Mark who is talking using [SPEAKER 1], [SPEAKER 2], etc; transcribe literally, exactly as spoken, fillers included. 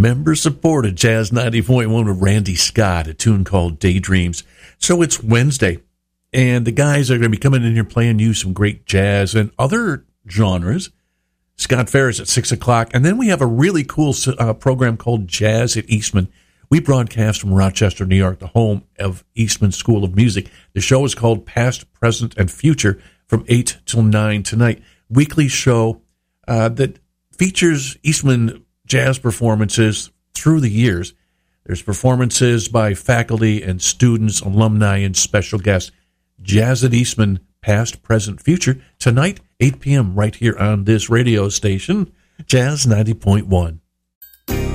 [SPEAKER 1] Member-supported Jazz ninety point one with Randy Scott, a tune called Daydreams. So it's Wednesday, and the guys are going to be coming in here playing you some great jazz and other genres. Scott Ferris at six o'clock, and then we have a really cool uh, program called Jazz at Eastman. We broadcast from Rochester, New York, the home of Eastman School of Music. The show is called Past, Present, and Future from eight till nine tonight. Weekly show uh, that features Eastman jazz performances through the years. There's performances by faculty and students, alumni, and special guests. Jazz at Eastman, Past, Present, Future, tonight, eight p.m., right here on this radio station, Jazz ninety point one.